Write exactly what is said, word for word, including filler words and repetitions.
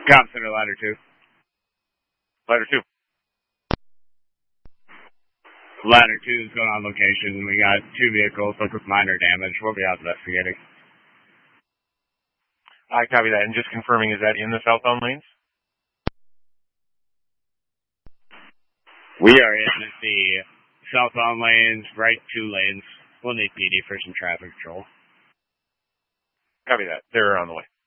Cop Center, ladder two. Ladder two. Ladder two is going on location. We got two vehicles, both with minor damage. We'll be out investigating. I copy that. And just confirming, is that in the southbound lanes? We are in the southbound lanes, right two lanes. We'll need P D for some traffic control. Copy that. They're on the way.